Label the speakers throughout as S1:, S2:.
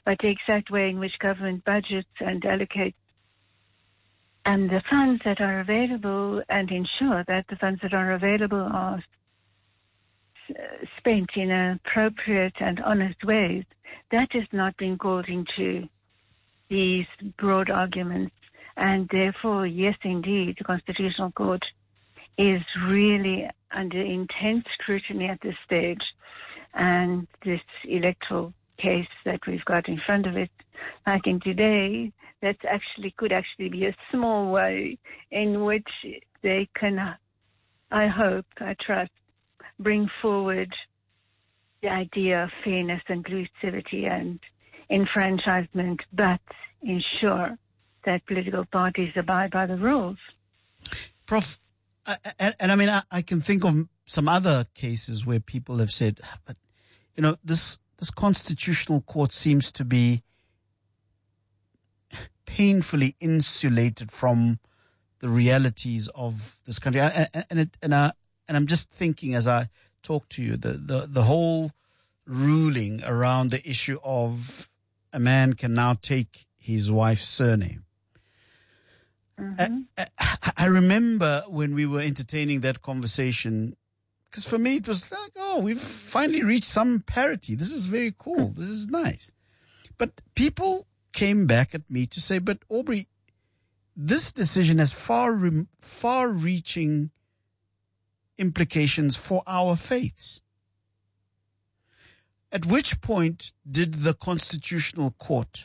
S1: But the exact way in which government budgets and allocates the funds that are available and ensure that the funds that are available are spent in appropriate and honest ways, that has not been called into these broad arguments. And therefore, yes, indeed, the Constitutional Court is really under intense scrutiny at this stage. And this electoral case that we've got in front of it, I think today, could actually be a small way in which they can, I hope, I trust, bring forward the idea of fairness, inclusivity and enfranchisement, but ensure that political parties abide by the rules.
S2: Prof, and I mean, I can think of some other cases where people have said, but, you know, this Constitutional Court seems to be painfully insulated from the realities of this country. And I'm just thinking as I talk to you, the whole ruling around the issue of a man can now take his wife's surname. Mm-hmm. I remember when we were entertaining that conversation, because for me it was like, oh, we've finally reached some parity. This is very cool. This is nice. But people came back at me to say, but Aubrey, this decision has far-reaching implications for our faiths. At which point did the Constitutional Court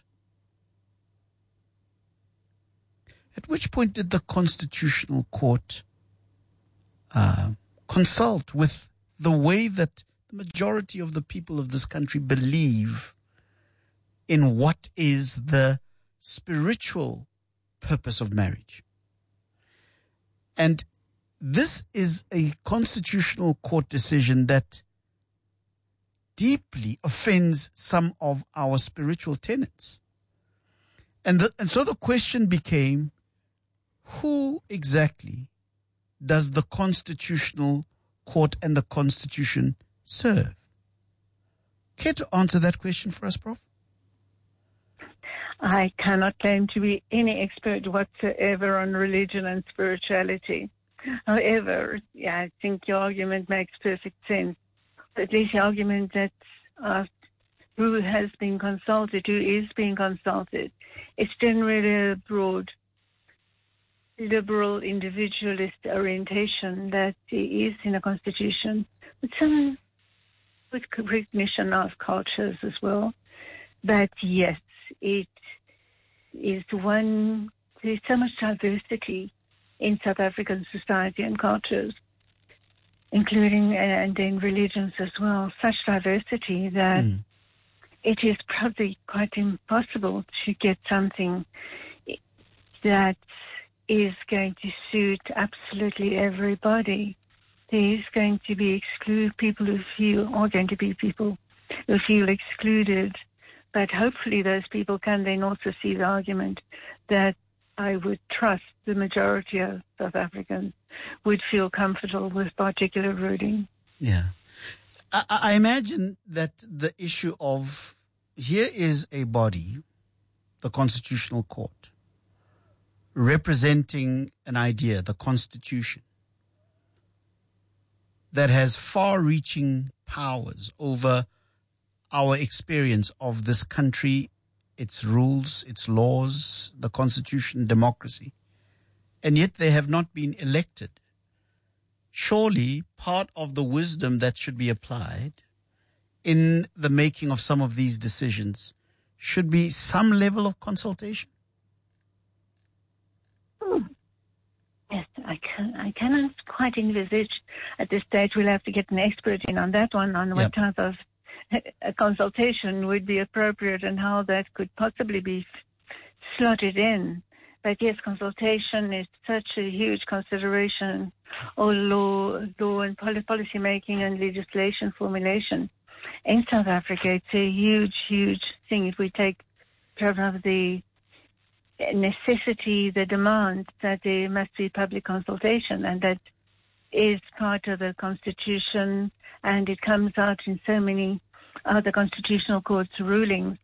S2: consult with the way that the majority of the people of this country believe in what is the spiritual purpose of marriage? And this is a Constitutional Court decision that deeply offends some of our spiritual tenets. And so the question became, who exactly does the Constitutional Court and the Constitution serve? Care to answer that question for us, Prof?
S1: I cannot claim to be any expert whatsoever on religion and spirituality. However, yeah, I think your argument makes perfect sense. At least the argument that who has been consulted, who is being consulted, it's generally a broad, liberal, individualist orientation that is in a constitution, but some with recognition of cultures as well. But yes, it is one, there's so much diversity in South African society and cultures, including and in religions as well, such diversity that it is probably quite impossible to get something that is going to suit absolutely everybody. There is going to be people who are going to be people who feel excluded, but hopefully those people can then also see the argument that I would trust the majority of South Africans would feel comfortable with particular ruling.
S2: Yeah. I imagine that the issue of, here is a body, the Constitutional Court, representing an idea, the Constitution, that has far-reaching powers over our experience of this country, its rules, its laws, the Constitution, democracy, and yet they have not been elected. Surely part of the wisdom that should be applied in the making of some of these decisions should be some level of consultation.
S1: Yes, I cannot quite envisage at this stage. We'll have to get an expert in on that one, on what type of a consultation would be appropriate and how that could possibly be slotted in. But yes, consultation is such a huge consideration of law and policy making and legislation formulation. In South Africa, it's a huge, huge thing. If we take care of the necessity, the demand that there must be public consultation, and that is part of the Constitution, and it comes out in so many other Constitutional Court's rulings